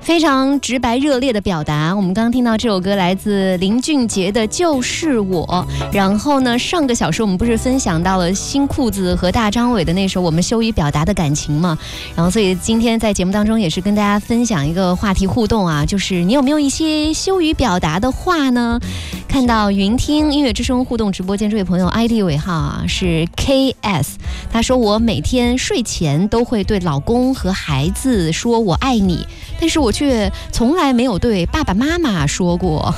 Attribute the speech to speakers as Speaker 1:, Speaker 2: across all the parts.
Speaker 1: 非常直白热烈的表达。我们刚刚听到这首歌来自林俊杰的《就是我》，然后呢，上个小时我们不是分享到了新裤子和大张伟的那首《我们羞于表达的感情》嘛？然后所以今天在节目当中也是跟大家分享一个话题互动啊，就是你有没有一些羞于表达的话呢？看到云听音乐之声互动直播间这位朋友 ID 尾号啊是 KS， 他说我每天睡前都会对老公和孩子说我爱你，但是我却从来没有对爸爸妈妈说过。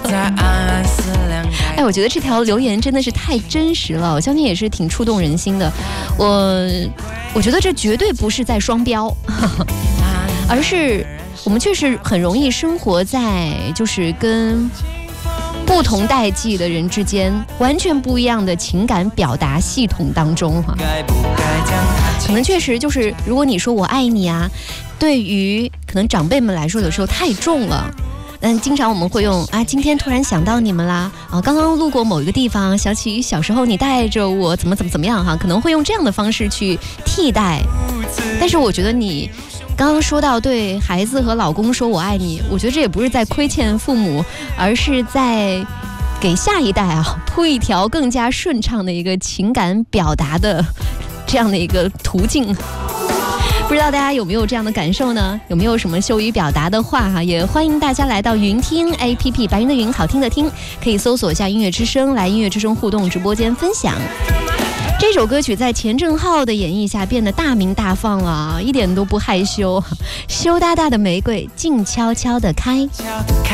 Speaker 1: 哎，我觉得这条留言真的是太真实了，我相信也是挺触动人心的。我觉得这绝对不是在双标，而是我们确实很容易生活在就是跟不同代际的人之间完全不一样的情感表达系统当中哈，可能确实就是如果你说我爱你啊，对于可能长辈们来说有时候太重了，但经常我们会用啊，今天突然想到你们啦，啊，刚刚路过某一个地方，想起小时候你带着我怎么样哈，可能会用这样的方式去替代。但是我觉得你刚刚说到对孩子和老公说我爱你，我觉得这也不是在亏欠父母，而是在给下一代啊铺一条更加顺畅的一个情感表达的这样的一个途径。不知道大家有没有这样的感受呢？有没有什么羞于表达的话哈？也欢迎大家来到云听 APP， 白云的云，好听的听，可以搜索一下音乐之声，来音乐之声互动直播间分享。这首歌曲在钱正浩的演绎下变得大名大放了，一点都不害羞，羞答答的玫瑰静悄悄地开。